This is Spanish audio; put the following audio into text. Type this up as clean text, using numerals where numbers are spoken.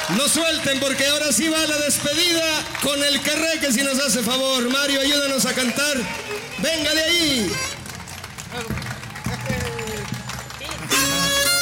No suelten porque ahora sí va la despedida con el Carré, que si nos hace favor. Mario, ayúdanos a cantar.